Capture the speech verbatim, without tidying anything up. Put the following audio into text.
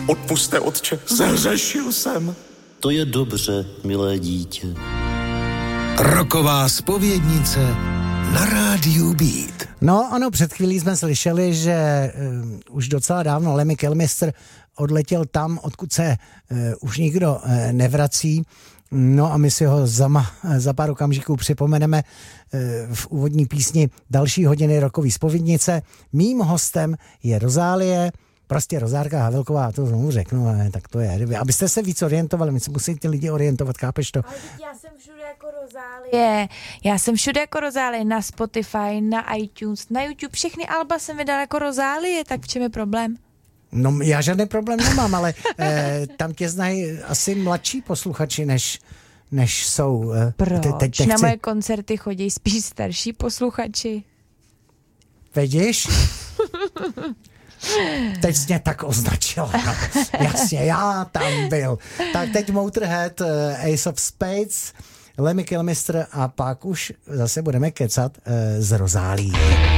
Odpuste, otče, zahřešil jsem. To je dobře, milé dítě. Roková zpovědnice na rádiu Beat. No ano, před chvílí jsme slyšeli, že uh, už docela dávno Lemmy Kilmister odletěl tam, odkud se uh, už nikdo uh, nevrací. No a my si ho za, ma, za pár okamžiků připomeneme uh, v úvodní písni další hodiny rokový zpovědnice. Mým hostem je Rozálie, prostě Rozárka Havelková, to znovu řeknu, ale tak to je. Abyste se víc orientovali, my se musí ty lidi orientovat, chápeš to? Ale já jsem všude jako Rozálie. Já jsem všude jako Rozálie, na Spotify, na iTunes, na YouTube, všechny alba jsem vydala jako Rozálie, tak v čem je problém? No já žádný problém nemám, ale eh, tam tě znají asi mladší posluchači, než, než jsou. Eh, Proč? Te, te, te na chci... moje koncerty chodí spíš starší posluchači. Vidíš? Teď jsi mě tak označila. Jasně, já tam byl. Tak teď Motorhead, uh, Ace of Spades, Lemmy Kilmister a pak už zase budeme kecat uh, z Rozálie.